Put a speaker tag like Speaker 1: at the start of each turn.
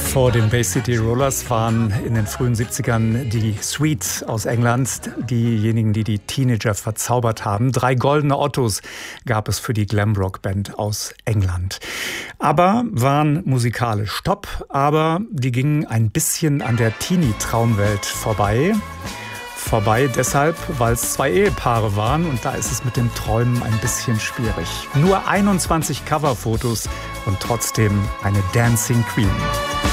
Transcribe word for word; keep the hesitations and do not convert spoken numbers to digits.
Speaker 1: Vor den Bay City Rollers waren in den frühen siebzigern die Sweets aus England diejenigen, die die Teenager verzaubert haben. Drei goldene Ottos gab es für die Glamrock-Band aus England. Aber waren musikalisch top, aber die gingen ein bisschen an der Teenie-Traumwelt vorbei. Vorbei deshalb, weil es zwei Ehepaare waren und da ist es mit dem Träumen ein bisschen schwierig. Nur einundzwanzig Coverfotos und trotzdem eine Dancing Queen.